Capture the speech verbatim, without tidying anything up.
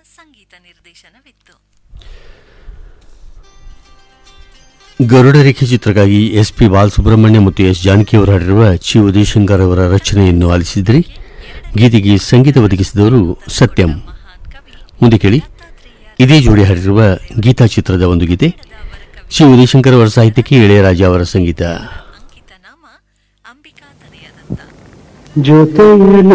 ಸಂಗೀತ ನಿರ್ದೇಶನವಿತ್ತು. ಗರುಡ ರೇಖೆ ಚಿತ್ರಕ್ಕಾಗಿ S P Balasubramanya ಮತ್ತು ಎಸ್ ಜಾನಕಿ ಅವರು ಹಾಡಿರುವ ಚಿ ಉದಯಶಂಕರ್ ಅವರ ರಚನೆಯನ್ನು ಆಲಿಸಿದ್ರಿ. ಗೀತೆಗೆ ಸಂಗೀತ ಒದಗಿಸಿದವರು ಸತ್ಯಂ. ಮುಂದೆ ಕೇಳಿ, ಇದೇ ಜೋಡಿ ಹಾಡಿರುವ ಗೀತಾ ಚಿತ್ರದ ಒಂದು ಗೀತೆ. ಚಿ ಉದಯಶಂಕರ್ ಅವರ ಸಾಹಿತ್ಯಕ್ಕೆ ಇಳೆಯರಾಜ ಅವರ ಸಂಗೀತ. ಅಂಕಿತ ನಾಮ ಅಂಬಿಕಾ ತನಯದತ್ತ.